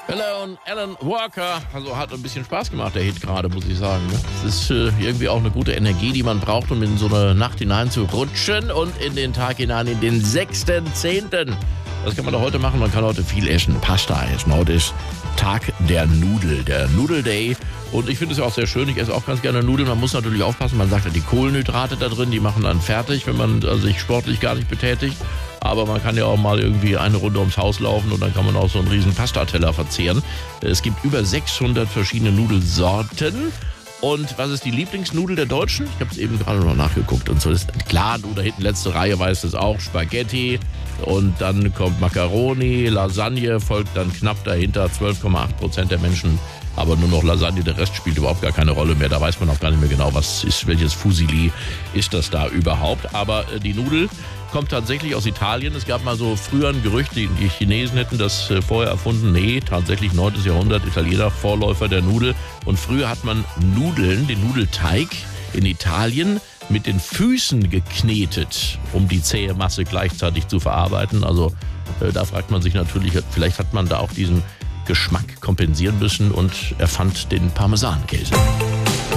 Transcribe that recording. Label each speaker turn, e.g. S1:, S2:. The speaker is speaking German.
S1: Alan Walker, also hat ein bisschen Spaß gemacht, der Hit gerade, muss ich sagen. Es ist irgendwie auch eine gute Energie, die man braucht, um in so eine Nacht hinein zu rutschen und in den Tag hinein, in den 6.10. Das kann man doch heute machen, man kann heute viel essen, Pasta essen. Heute ist Tag der Nudel, der Nudel Day. Und ich finde es ja auch sehr schön, ich esse auch ganz gerne Nudeln. Man muss natürlich aufpassen, man sagt ja, die Kohlenhydrate da drin, die machen dann fertig, wenn man sich sportlich gar nicht betätigt. Aber man kann ja auch mal irgendwie eine Runde ums Haus laufen und dann kann man auch so einen riesen Pastateller verzehren. Es gibt über 600 verschiedene Nudelsorten. Und was ist die Lieblingsnudel der Deutschen? Ich habe es eben gerade noch nachgeguckt. Und so ist klar, du da hinten letzte Reihe weißt es auch, Spaghetti. Und dann kommt Macaroni, Lasagne, folgt dann knapp dahinter 12,8% der Menschen. Aber nur noch Lasagne, der Rest spielt überhaupt gar keine Rolle mehr. Da weiß man auch gar nicht mehr genau, was ist, welches Fusili ist das da überhaupt. Aber die Nudel kommt tatsächlich aus Italien. Es gab mal so früher ein Gerücht, die Chinesen hätten das vorher erfunden. Nee, tatsächlich 9. Jahrhundert, Italiener, Vorläufer der Nudel. Und früher hat man Nudeln, den Nudelteig in Italien mit den Füßen geknetet, um die zähe Masse gleichzeitig zu verarbeiten. Also da fragt man sich natürlich, vielleicht hat man da auch diesen Geschmack kompensieren müssen und erfand den Parmesankäse.